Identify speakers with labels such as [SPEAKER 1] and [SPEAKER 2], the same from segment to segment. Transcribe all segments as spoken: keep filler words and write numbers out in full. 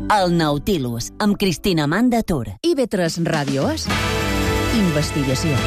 [SPEAKER 1] El Nautilus, amb Cristina Manda Tur.
[SPEAKER 2] I ve tres Ràdio és investigació.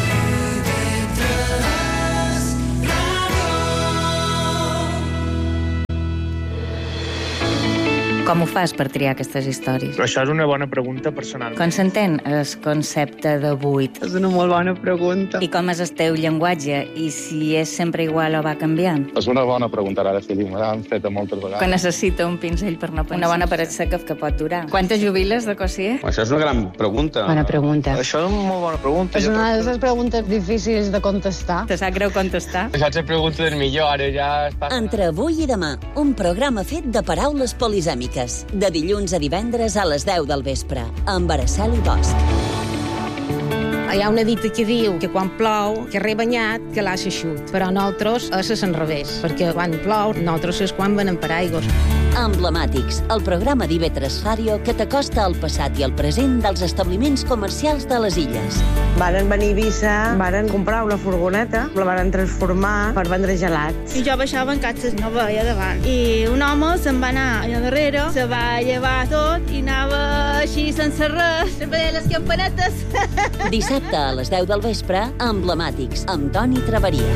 [SPEAKER 2] Com ho fas per triar aquestes històries?
[SPEAKER 3] Això és una bona pregunta personal.
[SPEAKER 2] Com s'entén el concepte de buit?
[SPEAKER 4] És una molt bona pregunta.
[SPEAKER 2] I com és el teu llenguatge? I si és sempre igual o va canviant?
[SPEAKER 5] És una bona pregunta, ara sí, me l'han fet moltes vegades.
[SPEAKER 2] Que necessita un pinzell per no pensar. Una bona paret seca que pot durar. Quantes jubiles de cosier?
[SPEAKER 5] Això és una gran pregunta.
[SPEAKER 4] Bona pregunta.
[SPEAKER 3] Això és una molt bona pregunta.
[SPEAKER 4] És una de les preguntes difícils de contestar.
[SPEAKER 2] Te sap greu contestar?
[SPEAKER 5] Això és la pregunta del millor, ara ja està...
[SPEAKER 1] Entre avui i demà, un programa fet de paraules polisèmiques. De dilluns a divendres a les deu del vespre, amb Araceli Bosch.
[SPEAKER 6] Hi ha una dita que diu que quan plou, que re banyat, que l'ha eixut. Però nosaltres és l'enrevés, perquè quan plou, nosaltres és quan venen paraigües.
[SPEAKER 1] Emblemàtics, el programa d'I V tres Ràdio que t'acosta al passat i al present dels establiments comercials de les illes.
[SPEAKER 7] Varen venir a Eivissa, varen comprar una furgoneta, la varen transformar per vendre gelats.
[SPEAKER 8] I jo baixava en catxes, no veia davant. I un home se'n va anar allà darrere, se va llevar tot i anava així sense res, se'n veia les campanetes.
[SPEAKER 1] Dissabte a les deu del vespre, Emblemàtics, amb Toni Traveria.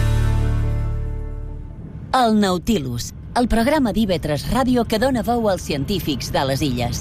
[SPEAKER 1] El Nautilus, el programa d'I V tres Ràdio que dona veu als científics de les illes.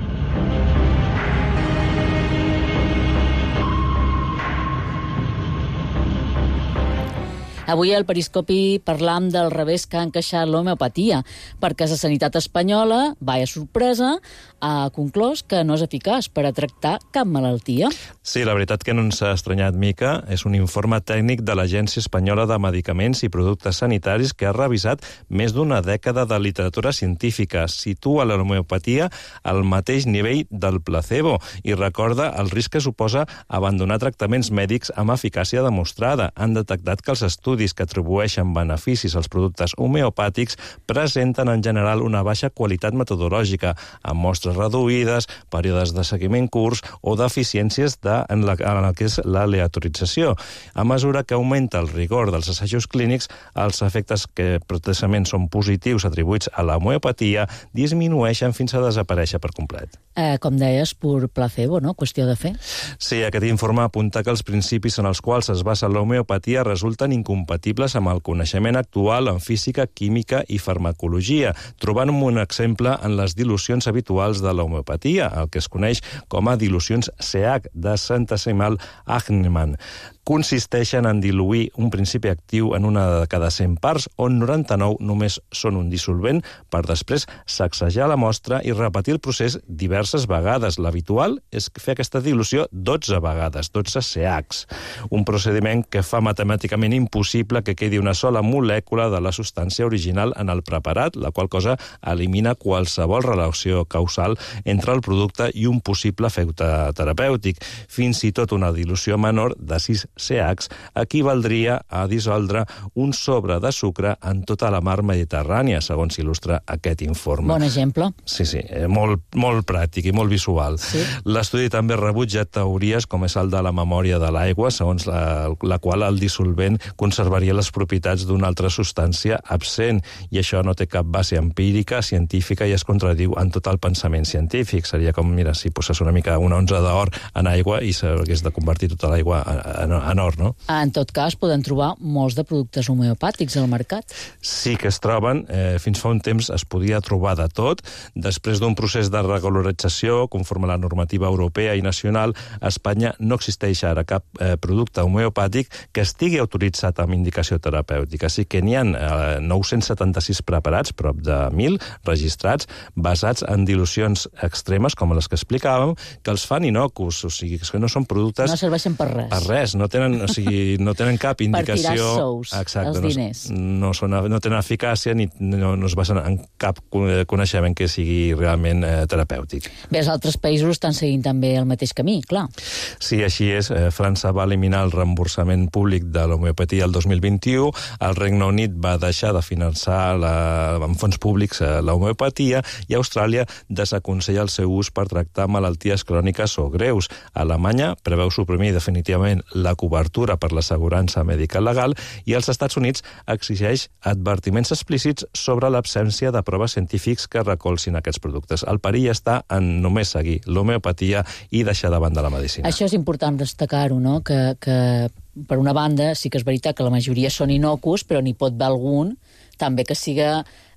[SPEAKER 9] Avui al Periscopi parlam del revés que ha encaixat l'homeopatia, perquè la sanitat espanyola, vaya sorpresa, ha conclòs que no és eficaç per a tractar cap malaltia.
[SPEAKER 10] Sí, la veritat que no ens ha estranyat mica. És un informe tècnic de l'Agència Espanyola de Medicaments i Productes Sanitaris que ha revisat més d'una dècada de literatura científica. Situa l'homeopatia al mateix nivell del placebo i recorda el risc que suposa abandonar tractaments mèdics amb eficàcia demostrada. Han detectat que els estudis que atribueixen beneficis als productes homeopàtics presenten en general una baixa qualitat metodològica, amb mostres reduïdes, períodes de seguiment curts o deficiències de, en, la, en el que és l'aleatorització. A mesura que augmenta el rigor dels assajos clínics, els efectes que precisament són positius atribuïts a l'homeopatia disminueixen fins a desaparèixer per complet.
[SPEAKER 9] Eh, com deies, pur placebo, no? Qüestió de fer.
[SPEAKER 10] Sí, aquest informe apunta que els principis en els quals es basa l'homeopatia resulten incompatibles amb el coneixement actual en física, química i farmacologia, trobant un exemple en les dilucions habituals de l'homeopatia, el que es coneix com a dilucions C H de centesimal Hahnemann. Consisteixen en diluir un principi actiu en una de cada cent parts, on noranta-nou només són un dissolvent, per després sacsejar la mostra i repetir el procés diverses vegades. L'habitual és fer aquesta dilució dotze vegades, dotze C Hs. Un procediment que fa matemàticament impossible que quedi una sola molècula de la substància original en el preparat, la qual cosa elimina qualsevol relació causal entre el producte i un possible efecte terapèutic. Fins i tot una dilució menor de sis C Hs equivaldria a dissoldre un sobre de sucre en tota la mar Mediterrània, segons il·lustra aquest informe.
[SPEAKER 9] Bon exemple.
[SPEAKER 10] Sí, sí, molt, molt pràctic i molt visual.
[SPEAKER 9] Sí.
[SPEAKER 10] L'estudi també rebutja teories com és el de la memòria de l'aigua, segons la, la qual el dissolvent conservaria les propietats d'una altra substància absent, i això no té cap base empírica, científica, i es contradiu en tot el pensament científic. Seria com, mira, si posés una mica una onza d'or en aigua i s'hagués de convertir tota l'aigua en, en or, no?
[SPEAKER 9] En tot cas, poden trobar molts de productes homeopàtics al mercat.
[SPEAKER 10] Sí que es troben. Eh, fins fa un temps es podia trobar de tot. Després d'un procés de regularització, conforme a la normativa europea i nacional, a Espanya no existeix ara cap eh, producte homeopàtic que estigui autoritzat amb indicació terapèutica. Així que n'hi ha eh, nou-cents setanta-sis preparats, prop de mil, registrats, basats en dilucions extremes, com les que explicàvem, que els fan inocus, o sigui, que no són productes...
[SPEAKER 9] No serveixen per res.
[SPEAKER 10] Per res, no tenen, o sigui, no tenen cap indicació...
[SPEAKER 9] Per tirar sous,
[SPEAKER 10] exacte,
[SPEAKER 9] els diners.
[SPEAKER 10] No, no, són, no tenen eficàcia ni no, no es basen en cap coneixement que sigui realment eh, terapèutic.
[SPEAKER 9] Bé, els altres països estan seguint també el mateix camí, clar.
[SPEAKER 10] Sí, així és. Eh, França va eliminar el reemborsament públic de l'homeopatia el dos mil vint-i-u, el Regne Unit va deixar de finançar la, amb fons públics eh, l'homeopatia, i Austràlia desaconsella el seu ús per tractar malalties cròniques o greus. Alemanya preveu suprimir definitivament la cobertura per l'assegurança mèdica legal i als Estats Units exigeix advertiments explícits sobre l'absència de proves científics que recolzin aquests productes. El perill està en només seguir l'homeopatia i deixar de banda la medicina.
[SPEAKER 9] Això és important destacar-ho, no? Que, que per una banda sí que és veritat que la majoria són inocus, però n'hi pot haver algun també que siga